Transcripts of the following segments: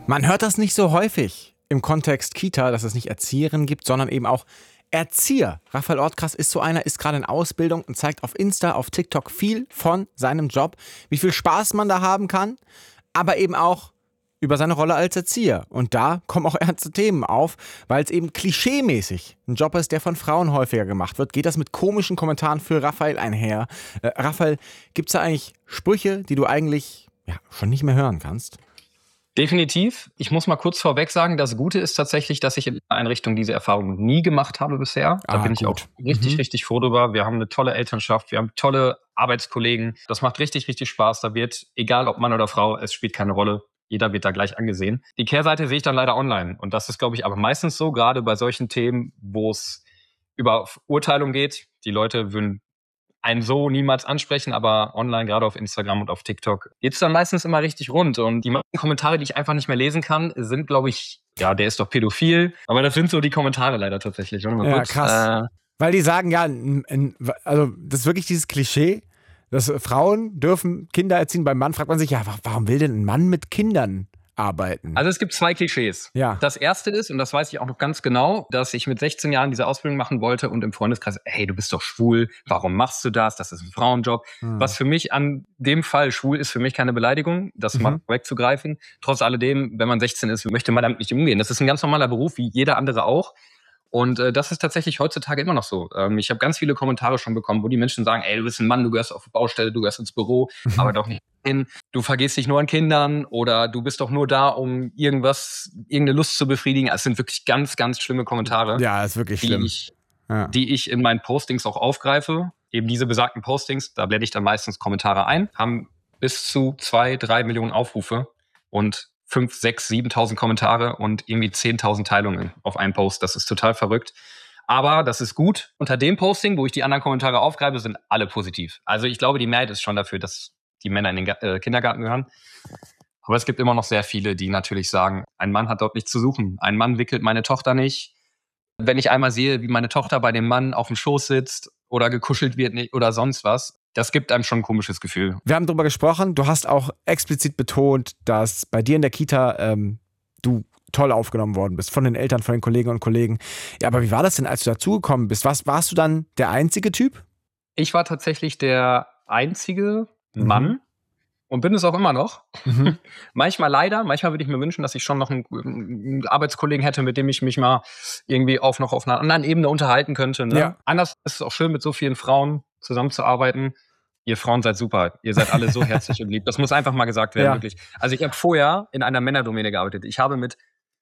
Man hört das nicht so häufig im Kontext Kita, dass es nicht Erzieherinnen gibt, sondern eben auch Erzieher. Raphael Ortkrass ist so einer, ist gerade in Ausbildung und zeigt auf Insta, auf TikTok viel von seinem Job, wie viel Spaß man da haben kann, aber eben auch über seine Rolle als Erzieher. Und da kommen auch ernste Themen auf, weil es eben klischeemäßig ein Job ist, der von Frauen häufiger gemacht wird. Geht das mit komischen Kommentaren für Raphael einher? Raphael, gibt es da eigentlich Sprüche, die du eigentlich schon nicht mehr hören kannst? Definitiv. Ich muss mal kurz vorweg sagen, das Gute ist tatsächlich, dass ich in der Einrichtung diese Erfahrung nie gemacht habe bisher. Da bin ich auch richtig froh drüber. Wir haben eine tolle Elternschaft, wir haben tolle Arbeitskollegen. Das macht richtig Spaß. Da wird, egal ob Mann oder Frau, es spielt keine Rolle. Jeder wird da gleich angesehen. Die Kehrseite sehe ich dann leider online. Und das ist, glaube ich, aber meistens so, gerade bei solchen Themen, wo es über Urteilung geht. Die Leute würden einen so niemals ansprechen, aber online, gerade auf Instagram und auf TikTok, geht's dann meistens immer richtig rund. Und die meisten Kommentare, die ich einfach nicht mehr lesen kann, sind, glaube ich, der ist doch pädophil. Aber das sind so die Kommentare leider tatsächlich. Krass. Weil die sagen, also das ist wirklich dieses Klischee, dass Frauen dürfen Kinder erziehen. Beim Mann fragt man sich, warum will denn ein Mann mit Kindern arbeiten? Also es gibt 2 Klischees. Ja. Das erste ist, und das weiß ich auch noch ganz genau, dass ich mit 16 Jahren diese Ausbildung machen wollte und im Freundeskreis, hey, du bist doch schwul, warum machst du das? Das ist ein Frauenjob. Was für mich an dem Fall, schwul ist für mich keine Beleidigung, das mal wegzugreifen. Trotz alledem, wenn man 16 ist, möchte man damit nicht umgehen. Das ist ein ganz normaler Beruf, wie jeder andere auch. Und das ist tatsächlich heutzutage immer noch so. Ich habe ganz viele Kommentare schon bekommen, wo die Menschen sagen, ey, du bist ein Mann, du gehörst auf die Baustelle, du gehörst ins Büro, aber doch nicht hin. Du vergehst dich nur an Kindern oder du bist doch nur da, um irgendeine Lust zu befriedigen. Es sind wirklich ganz schlimme Kommentare. Ja, ist wirklich schlimm. Die ich in meinen Postings auch aufgreife. Eben diese besagten Postings, da blende ich dann meistens Kommentare ein, haben bis zu 2-3 Millionen Aufrufe und 5.000, 6.000, 7.000 Kommentare und irgendwie 10.000 Teilungen auf einen Post. Das ist total verrückt. Aber das ist gut. Unter dem Posting, wo ich die anderen Kommentare aufgreife, sind alle positiv. Also ich glaube, die Mehrheit ist schon dafür, dass die Männer in den Kindergarten gehören. Aber es gibt immer noch sehr viele, die natürlich sagen, ein Mann hat dort nichts zu suchen. Ein Mann wickelt meine Tochter nicht. Wenn ich einmal sehe, wie meine Tochter bei dem Mann auf dem Schoß sitzt oder gekuschelt wird oder sonst was, das gibt einem schon ein komisches Gefühl. Wir haben darüber gesprochen, du hast auch explizit betont, dass bei dir in der Kita du toll aufgenommen worden bist, von den Eltern, von den Kolleginnen und Kollegen. Ja, aber wie war das denn, als du dazugekommen bist? Warst du dann der einzige Typ? Ich war tatsächlich der einzige Mann und bin es auch immer noch. Manchmal würde ich mir wünschen, dass ich schon noch einen Arbeitskollegen hätte, mit dem ich mich mal irgendwie noch auf einer anderen Ebene unterhalten könnte. Ne? Ja. Anders ist es auch schön, mit so vielen Frauen zusammenzuarbeiten. Ihr Frauen seid super. Ihr seid alle so herzlich und lieb. Das muss einfach mal gesagt werden, wirklich. Also ich habe vorher in einer Männerdomäne gearbeitet. Ich habe mit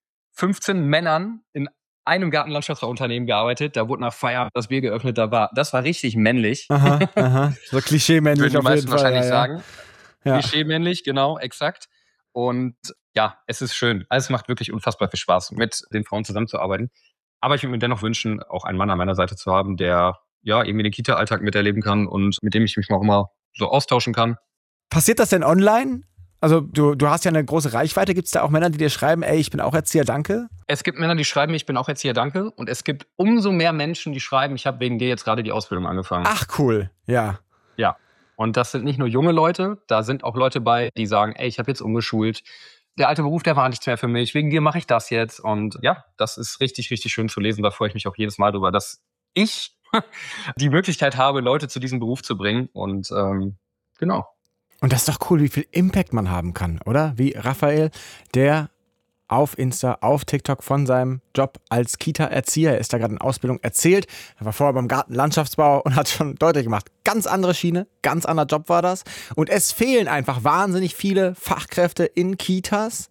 15 Männern in einem Gartenlandschaftsbauunternehmen gearbeitet. Da wurde nach Feierabend das Bier geöffnet. Das war richtig männlich. Aha. So klischee-männlich auf jeden Fall. Wahrscheinlich sagen. Ja. Klischee-männlich, genau, exakt. Und ja, es ist schön. Also es macht wirklich unfassbar viel Spaß, mit den Frauen zusammenzuarbeiten. Aber ich würde mir dennoch wünschen, auch einen Mann an meiner Seite zu haben, der irgendwie den Kita-Alltag miterleben kann und mit dem ich mich noch immer so austauschen kann. Passiert das denn online? Also du hast ja eine große Reichweite. Gibt es da auch Männer, die dir schreiben, ey, ich bin auch Erzieher, danke? Es gibt Männer, die schreiben, ich bin auch Erzieher, danke. Und es gibt umso mehr Menschen, die schreiben, ich habe wegen dir jetzt gerade die Ausbildung angefangen. Ach, cool. Ja. Ja. Und das sind nicht nur junge Leute, da sind auch Leute bei, die sagen, ey, ich habe jetzt umgeschult. Der alte Beruf, der war nichts mehr für mich. Wegen dir mache ich das jetzt. Und ja, das ist richtig schön zu lesen. Da freue ich mich auch jedes Mal drüber, dass ich die Möglichkeit habe, Leute zu diesem Beruf zu bringen. Und genau. Und das ist doch cool, wie viel Impact man haben kann, oder? Wie Raphael, der auf Insta, auf TikTok von seinem Job als Kita-Erzieher, er ist da gerade in Ausbildung, erzählt. Er war vorher beim Gartenlandschaftsbau und hat schon deutlich gemacht, ganz andere Schiene, ganz anderer Job war das. Und es fehlen einfach wahnsinnig viele Fachkräfte in Kitas,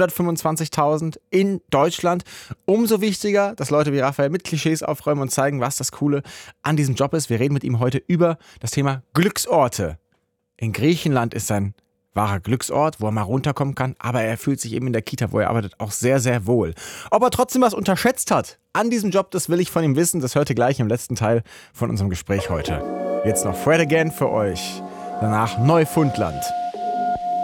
125.000 in Deutschland. Umso wichtiger, dass Leute wie Raphael mit Klischees aufräumen und zeigen, was das Coole an diesem Job ist. Wir reden mit ihm heute über das Thema Glücksorte. In Griechenland ist sein wahrer Glücksort, wo er mal runterkommen kann, aber er fühlt sich eben in der Kita, wo er arbeitet, auch sehr, sehr wohl. Ob er trotzdem was unterschätzt hat an diesem Job, das will ich von ihm wissen. Das hört ihr gleich im letzten Teil von unserem Gespräch heute. Jetzt noch Fred Again für euch, danach Neufundland.